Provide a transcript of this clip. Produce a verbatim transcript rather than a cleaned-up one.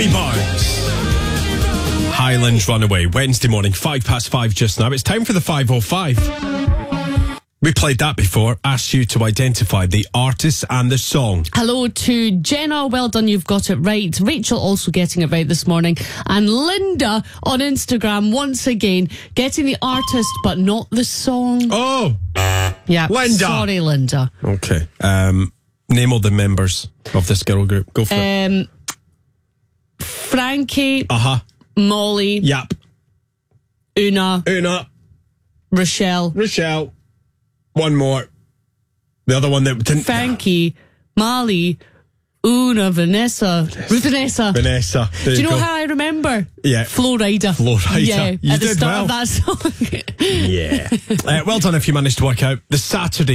Bobby Barnes. Highlands Runaway. Wednesday morning, five past five just now. It's time for the five oh five. We played that before. Asked you to identify the artist and the song. Hello to Jenna. Well done, you've got it right. Rachel also getting it right this morning. And Linda on Instagram, once again, getting the artist but not the song. Oh! Yeah. Linda. Sorry, Linda. Okay. Um, name all the members of this girl group. Go for it. Um, Frankie, Uh-huh. Molly, Yep. Una, Una. Rochelle, Rochelle. One more. The other one that didn't... Frankie, Molly, Una, Vanessa. Vanessa. Vanessa. There Do you know go. how I remember? Yeah. Flow Rider. Flow Rider. Yeah, You at the did start well. of that song. Yeah. uh, well done if you managed to work out the Saturday